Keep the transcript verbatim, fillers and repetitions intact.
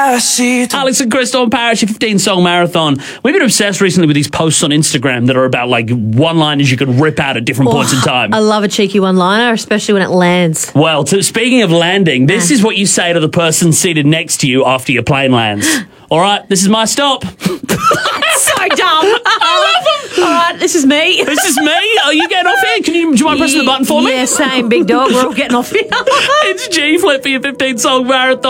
Alex and Crystal and Parish, a fifteen song marathon. We've been obsessed recently with these posts on Instagram that are about like one-liners you can rip out at different oh, points in time. I love a cheeky one-liner, especially when it lands. Well, to, speaking of landing, this yeah. is what you say to the person seated next to you after your plane lands. All right, this is my stop. So dumb. I love them. All right, this is me. This is me. Are you getting off here? Can you, do you mind pressing the button for me? Yeah, same, big dog. We're all getting off here. It's G Flip for your fifteen song marathon.